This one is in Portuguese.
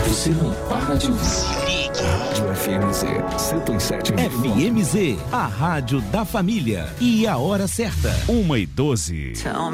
Você não para de ouvir. Rádio FMZ 107. FMZ, a rádio da família. E a hora certa, 1h12.